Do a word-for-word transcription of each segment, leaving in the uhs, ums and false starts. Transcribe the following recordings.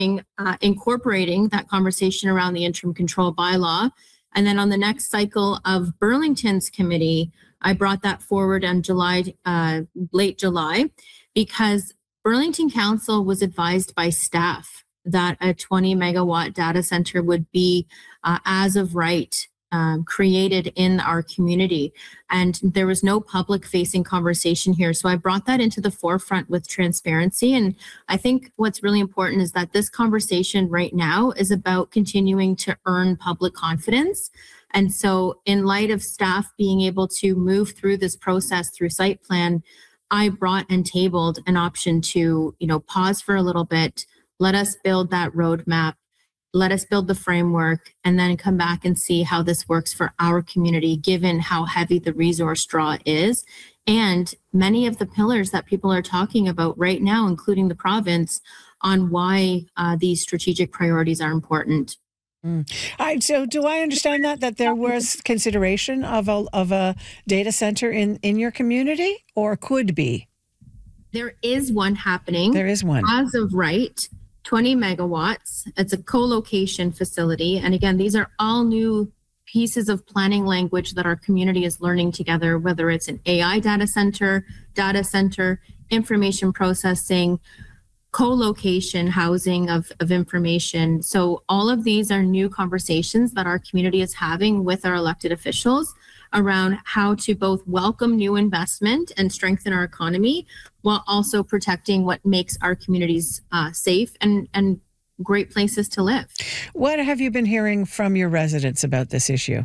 uh, incorporating that conversation around the interim control bylaw. And then on the next cycle of Burlington's committee, I brought that forward on July, uh, late July, because Burlington Council was advised by staff that a twenty megawatt data center would be uh, as of right um, created in our community. And there was no public facing conversation here. So I brought that into the forefront with transparency. And I think what's really important is that this conversation right now is about continuing to earn public confidence. And so in light of staff being able to move through this process through site plan, I brought and tabled an option to, you know, pause for a little bit, let us build that roadmap, let us build the framework, and then come back and see how this works for our community, given how heavy the resource draw is. And many of the pillars that people are talking about right now, including the province, on why uh, these strategic priorities are important. Mm. I, so do I understand that, that there was consideration of a, of a data center in, in your community, or could be? There is one happening. There is one. As of right, twenty megawatts. It's a co-location facility. And again, these are all new pieces of planning language that our community is learning together, whether it's an A I data center, data center, information processing, co-location housing of, of information. So all of these are new conversations that our community is having with our elected officials around how to both welcome new investment and strengthen our economy while also protecting what makes our communities uh, safe and, and great places to live. What have you been hearing from your residents about this issue?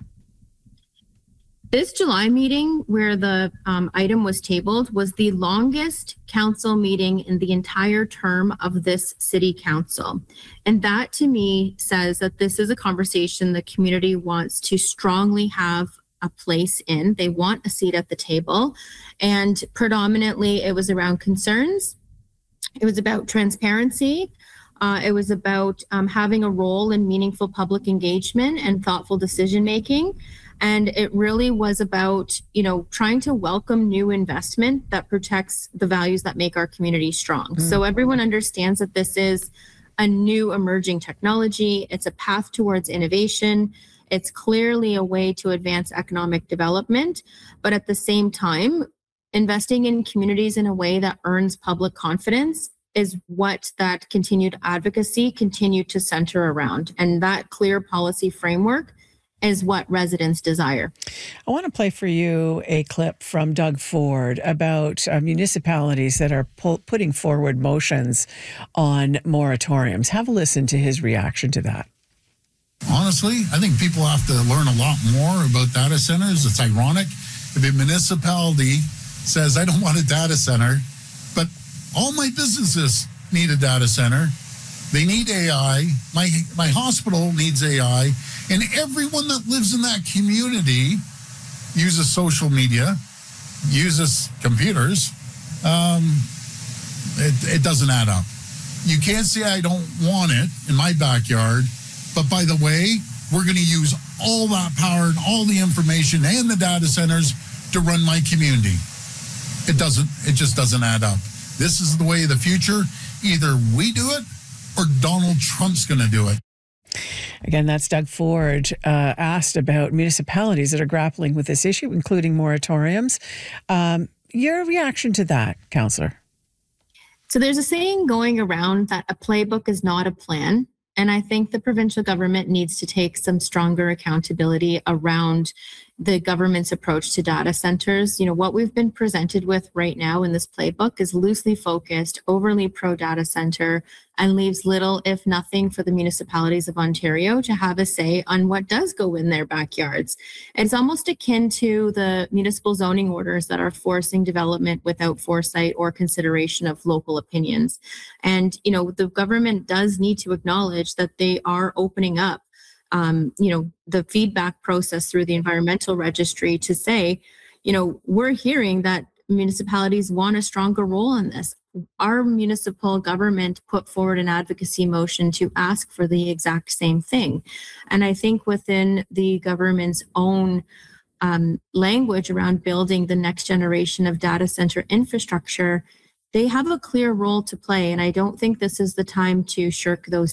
This July meeting where the um, item was tabled was the longest council meeting in the entire term of this city council. And that to me says that this is a conversation the community wants to strongly have a place in. They want a seat at the table. And predominantly it was around concerns. It was about transparency. Uh, it was about um, having a role in meaningful public engagement and thoughtful decision making. And it really was about, you know, trying to welcome new investment that protects the values that make our community strong. Mm. So everyone understands that this is a new emerging technology. It's a path towards innovation. It's clearly a way to advance economic development. But at the same time, investing in communities in a way that earns public confidence is what that continued advocacy continued to center around. And that clear policy framework is what residents desire. I want to play for you a clip from Doug Ford about uh, municipalities that are pu- putting forward motions on moratoriums. Have a listen to his reaction to that. Honestly, I think people have to learn a lot more about data centers. It's ironic if a municipality says, I don't want a data center, but all my businesses need a data center. They need A I. My my hospital needs A I. And everyone that lives in that community uses social media, uses computers. Um, it, it doesn't add up. You can't say I don't want it in my backyard, but by the way, we're going to use all that power and all the information and the data centers to run my community. It doesn't, it just doesn't add up. This is the way of the future. Either we do it or Donald Trump's going to do it. Again, that's Doug Ford, uh, asked about municipalities that are grappling with this issue, including moratoriums. Um, your reaction to that, Councillor? So there's a saying going around that a playbook is not a plan. And I think the provincial government needs to take some stronger accountability around the government's approach to data centers. You know, what we've been presented with right now in this playbook is loosely focused, overly pro-data center, and leaves little, if nothing, for the municipalities of Ontario to have a say on what does go in their backyards. It's almost akin to the municipal zoning orders that are forcing development without foresight or consideration of local opinions. And, you know, the government does need to acknowledge that they are opening up Um, you know, the feedback process through the environmental registry to say, you know, we're hearing that municipalities want a stronger role in this. Our municipal government put forward an advocacy motion to ask for the exact same thing. And I think within the government's own um, language around building the next generation of data center infrastructure, they have a clear role to play. And I don't think this is the time to shirk those